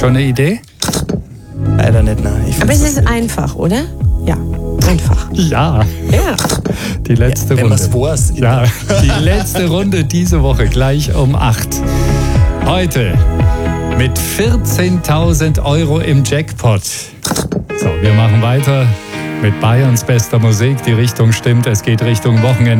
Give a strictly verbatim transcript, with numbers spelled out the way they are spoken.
Schon eine Idee? Leider nicht, nein. Ich Aber es find's ist einfach, oder? Ja, einfach. Ja. Ja. Die letzte Ja, wenn Runde. man's weiß. Ja, die letzte Runde diese Woche, gleich um acht. Heute mit vierzehntausend Euro im Jackpot. So, wir machen weiter mit Bayerns bester Musik. Die Richtung stimmt, es geht Richtung Wochenende.